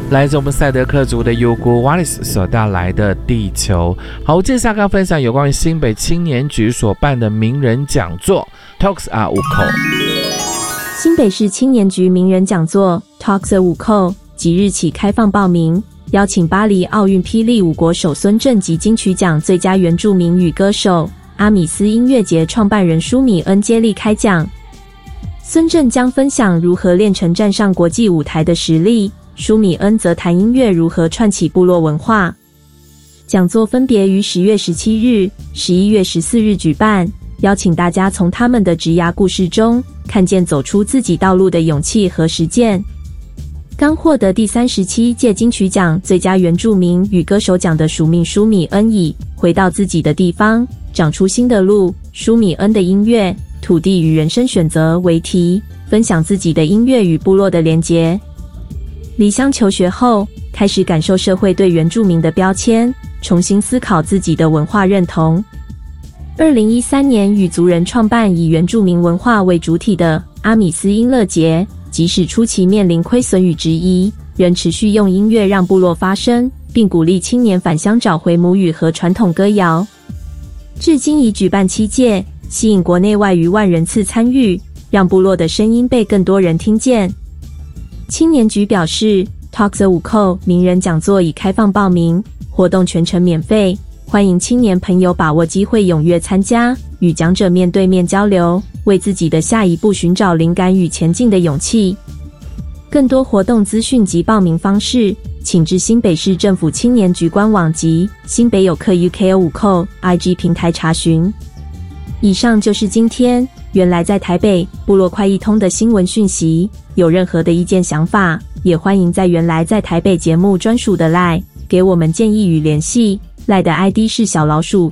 来自我们赛德克族的Yugo Wallace 所带来的地球。好，接下来要分享有关于新北青年局所办的名人讲座 Talks at 五口。 新北市青年局名人讲座 Talks at 五口即日起开放报名，邀请巴黎奥运霹雳舞国手孙正及金曲奖最佳原住民语歌手阿米斯音乐节创办人舒米恩接力开讲。孙正将分享如何练成站上国际舞台的实力，舒米恩则谈音乐如何串起部落文化。讲座分别于10月17日、11月14日举办，邀请大家从他们的职涯故事中看见走出自己道路的勇气和实践。刚获得第37届金曲奖最佳原住民语歌手奖的舒米恩以回到自己的地方，长出新的路，舒米恩的音乐、土地与人生选择为题，分享自己的音乐与部落的连结。离乡求学后，开始感受社会对原住民的标签，重新思考自己的文化认同。2013年与族人创办以原住民文化为主体的阿米斯音乐节，即使初期面临亏损与质疑，仍持续用音乐让部落发声，并鼓励青年返乡找回母语和传统歌谣。至今已举办7届，吸引国内外逾万人次参与，让部落的声音被更多人听见。青年局表示 Talks at 五口名人讲座已开放报名，活动全程免费，欢迎青年朋友把握机会踊跃参加，与讲者面对面交流，为自己的下一步寻找灵感与前进的勇气。更多活动资讯及报名方式，请至新北市政府青年局官网及新北有客 UKO 五口 IG 平台查询。以上就是今天原来在台北部落快易通的新闻讯息，有任何的意见想法，也欢迎在原来在台北节目专属的 LINE 给我们建议与联系。LINE 的 ID 是小老鼠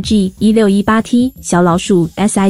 SIG1618T 小老鼠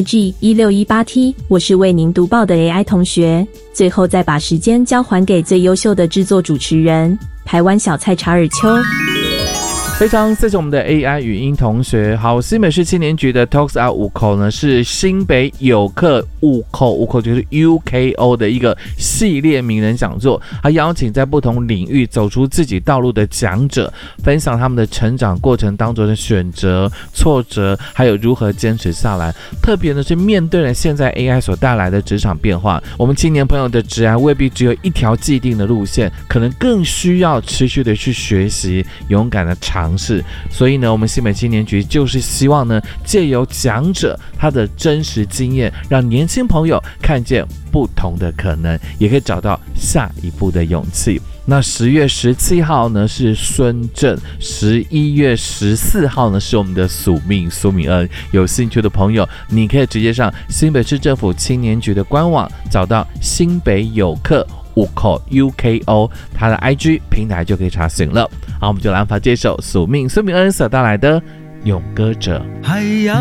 SIG1618T。 我是为您读报的 AI 同学，最后再把时间交还给最优秀的制作主持人台湾小菜查尔丘。 非常谢谢我们的 AI 语音同学。好，新北市青年局的 Talks at 五口呢，是新北有客五口就是 UKO 的一个系列名人讲座，还邀请在不同领域走出自己道路的讲者，分享他们的成长过程当中的选择、挫折，还有如何坚持下来。特别的是面对了现在 AI 所带来的职场变化，我们青年朋友的职涯未必只有一条既定的路线，可能更需要持续的去学习，勇敢的尝试。所以呢，我们新北青年局就是希望呢，借由讲者他的真实经验，让年轻朋友看见不同的可能，也可以找到下一步的勇气。那10月17号呢是孙正，11月14号呢是我们的苏米恩。有兴趣的朋友，你可以直接上新北市政府青年局的官网，找到新北有客五口 UKO 他的 IG 平台就可以查询了。好，我们就来发这首苏米恩所带来的勇歌者。